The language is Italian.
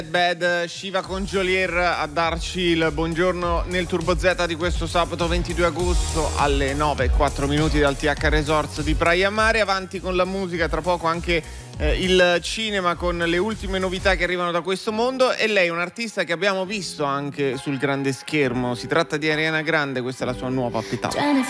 Bad, Shiva con Jolier a darci il buongiorno nel Turbo Z di questo sabato 22 agosto alle 9:04 dal TH Resorts di Praia Mare. Avanti con la musica, tra poco anche il cinema con le ultime novità che arrivano da questo mondo. E lei è un'artista che abbiamo visto anche sul grande schermo, si tratta di Ariana Grande, questa è la sua nuova Petà.